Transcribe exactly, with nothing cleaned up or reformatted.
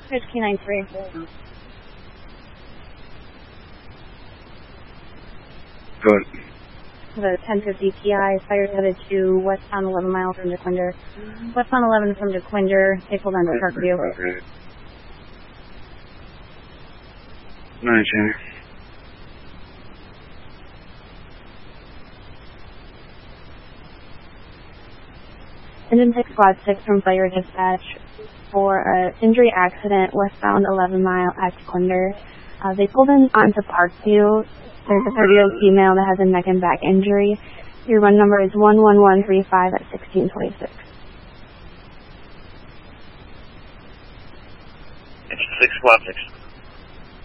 fifteen nine three. Good. The ten fifty T I, fire headed to westbound eleven miles from DeQuinder. Westbound eleven from DeQuinder, they pulled under Parkview. Okay. Nice, Jamie. Engine six squad six from fire dispatch for an injury accident westbound eleven mile at DeQuinder. Uh, they pulled in onto Parkview. There's a thirty-year-old female that has a neck and back injury. Your run number is one one one three five at sixteen twenty-six. It's six squad six.